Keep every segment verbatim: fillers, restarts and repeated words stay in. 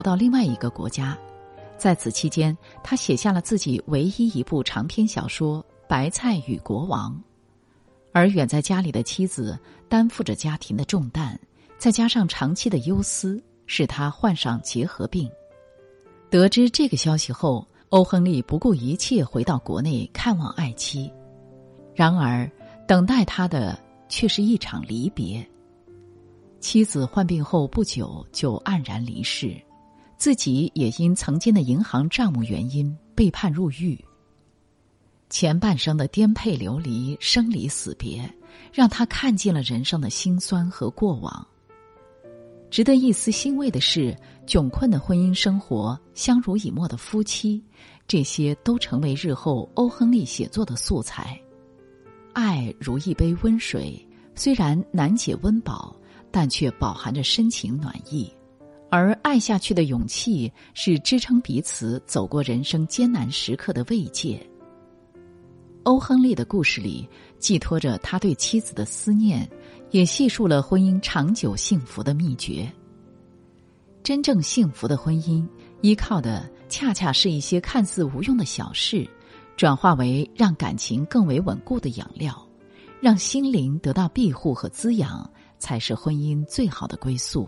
到另外一个国家。在此期间，他写下了自己唯一一部长篇小说《白菜与国王》。而远在家里的妻子担负着家庭的重担，再加上长期的忧思，使他患上结核病。得知这个消息后，欧亨利不顾一切回到国内看望爱妻。然而等待他的却是一场离别。妻子患病后不久就黯然离世，自己也因曾经的银行账目原因被判入狱。前半生的颠沛流离、生离死别，让他看尽了人生的辛酸和过往。值得一丝欣慰的是，窘困的婚姻生活、相濡以沫的夫妻，这些都成为日后欧亨利写作的素材。爱如一杯温水，虽然难解温饱，但却饱含着深情暖意。而爱下去的勇气，是支撑彼此走过人生艰难时刻的慰藉。欧亨利的故事里，寄托着他对妻子的思念，也细述了婚姻长久幸福的秘诀。真正幸福的婚姻，依靠的恰恰是一些看似无用的小事，转化为让感情更为稳固的养料，让心灵得到庇护和滋养，才是婚姻最好的归宿。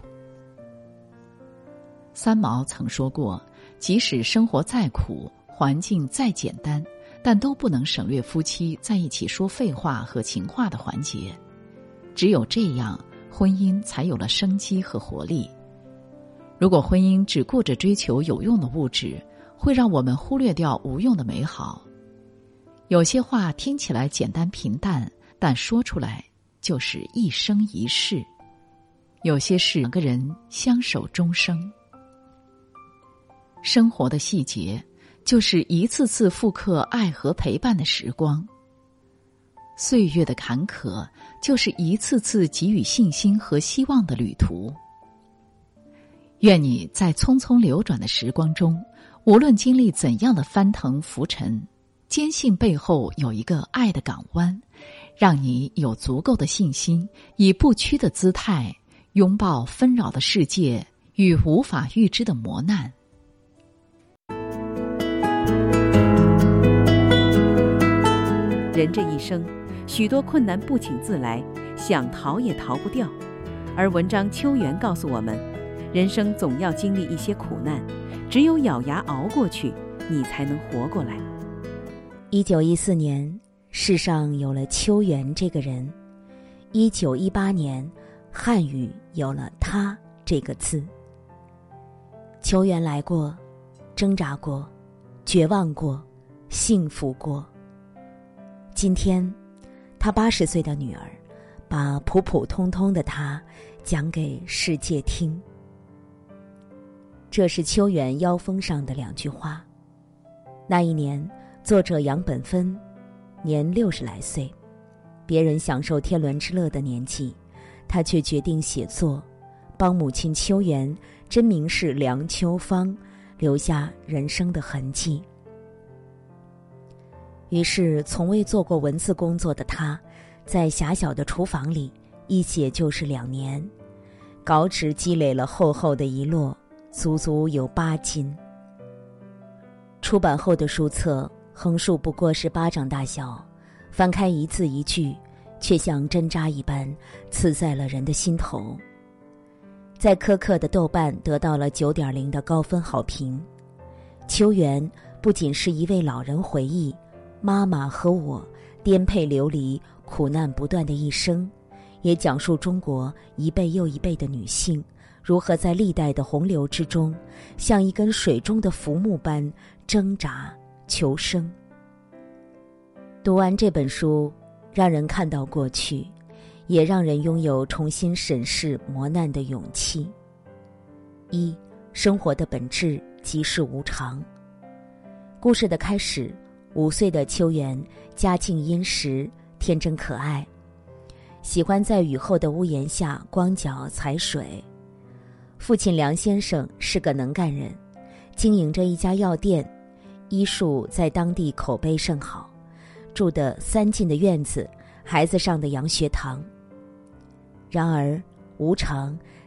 三毛曾说过，即使生活再苦，环境再简单，但都不能省略夫妻在一起说废话和情话的环节。只有这样，婚姻才有了生机和活力。如果婚姻只顾着追求有用的物质，会让我们忽略掉无用的美好。有些话听起来简单平淡，但说出来就是一生一世。有些事两个人相守终生。生活的细节，就是一次次复刻爱和陪伴的时光。岁月的坎坷，就是一次次给予信心和希望的旅途。愿你在匆匆流转的时光中，无论经历怎样的翻腾浮沉，坚信背后有一个爱的港湾，让你有足够的信心，以不屈的姿态拥抱纷扰的世界与无法预知的磨难。 人这一生，许多困难不请自来，想逃也逃不掉。而文章秋园告诉我们，人生总要经历一些苦难，只有咬牙熬过去，你才能活过来。 一九一四年，世上有了秋园这个人；一九一八年，汉语有了他这个字。秋园来过，挣扎过，绝望过，幸福过。今天，他八十岁的女儿，把普普通通的他讲给世界听。这是秋园腰封上的两句话。那一年，作者杨本芬年六十来岁，别人享受天伦之乐的年纪，他却决定写作，帮母亲秋园，真名是梁秋芳，留下人生的痕迹。于是从未做过文字工作的他，在狭小的厨房里一写就是两年，稿纸积累了厚厚的一摞，足足有八斤。出版后的书册横竖不过是巴掌大小，翻开一字一句，却像针扎一般刺在了人的心头。在苛刻的豆瓣得到了 九点零 的高分好评。秋园不仅是一位老人回忆妈妈和我颠沛流离、苦难不断的一生，也讲述中国一辈又一辈的女性如何在历代的洪流之中，像一根水中的浮木般挣扎求生。读完这本书，让人看到过去，也让人拥有重新审视磨难的勇气。一，生活的本质即是无常。故事的开始，五岁的秋园家境殷实，天真可爱，喜欢在雨后的屋檐下光脚踩水。父亲梁先生是个能干人，经营着一家药店，医术在当地口碑甚好，住的三进的院子，孩子上的洋学堂。然而无常